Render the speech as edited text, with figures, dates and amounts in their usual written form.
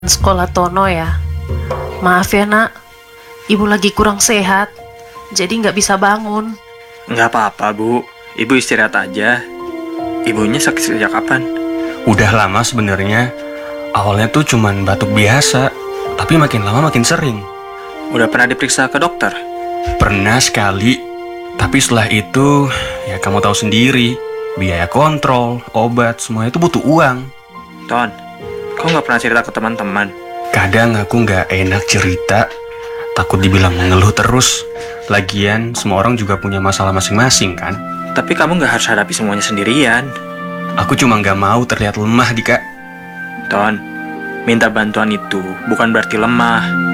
Sekolah Tono ya. Maaf ya nak, ibu lagi kurang sehat, jadi nggak bisa bangun. Nggak apa-apa, Bu. Ibu istirahat aja. Ibunya sakit sejak kapan? Udah lama sebenarnya. Awalnya tuh cuman batuk biasa, tapi makin lama makin sering. Udah pernah diperiksa ke dokter? Pernah sekali, tapi setelah itu ya kamu tahu sendiri, biaya kontrol, obat, semuanya itu butuh uang. Ton, kau nggak pernah cerita ke teman-teman? Kadang aku nggak enak cerita, takut dibilang mengeluh terus. Lagian semua orang juga punya masalah masing-masing kan. Tapi kamu nggak harus hadapi semuanya sendirian. Aku cuma nggak mau terlihat lemah, Dika. Ton, minta bantuan itu bukan berarti lemah.